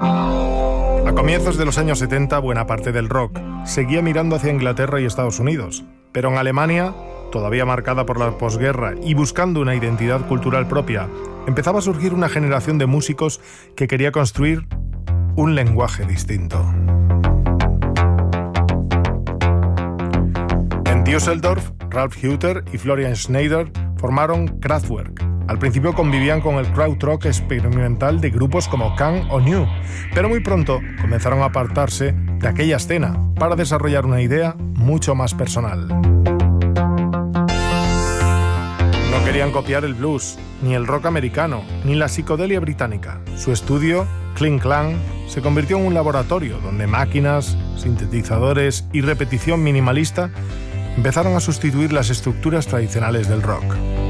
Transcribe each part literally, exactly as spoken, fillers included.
A comienzos de los años setenta, buena parte del rock seguía mirando hacia Inglaterra y Estados Unidos, pero en Alemania, todavía marcada por la posguerra y buscando una identidad cultural propia, empezaba a surgir una generación de músicos que quería construir un lenguaje distinto. En Düsseldorf, Ralf Hütter y Florian Schneider formaron Kraftwerk. Al principio convivían con el krautrock experimental de grupos como Can o New, pero muy pronto comenzaron a apartarse de aquella escena para desarrollar una idea mucho más personal. No querían copiar el blues, ni el rock americano, ni la psicodelia británica. Su estudio, Kling Klang, se convirtió en un laboratorio donde máquinas, sintetizadores y repetición minimalista empezaron a sustituir las estructuras tradicionales del rock.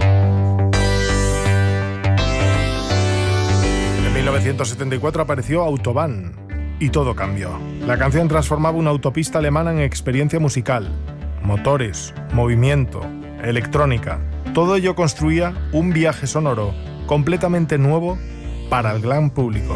En mil novecientos setenta y cuatro apareció Autobahn y todo cambió. La canción transformaba una autopista alemana en experiencia musical, motores, movimiento, electrónica. Todo ello construía un viaje sonoro completamente nuevo para el gran público.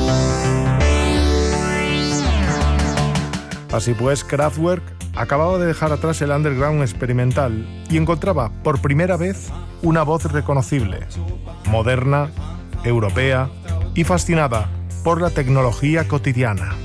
Así pues, Kraftwerk acababa de dejar atrás el underground experimental y encontraba por primera vez una voz reconocible, moderna, europea y fascinada por la tecnología cotidiana.